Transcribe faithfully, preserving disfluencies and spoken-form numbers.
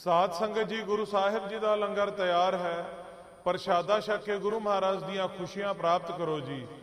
ਸਾਧ ਸੰਗਤ ਜੀ, ਗੁਰੂ ਸਾਹਿਬ ਜੀ ਦਾ ਲੰਗਰ ਤਿਆਰ ਹੈ। ਪ੍ਰਸ਼ਾਦਾ ਛਕ ਕੇ ਗੁਰੂ ਮਹਾਰਾਜ ਦੀਆਂ ਖੁਸ਼ੀਆਂ ਪ੍ਰਾਪਤ ਕਰੋ ਜੀ।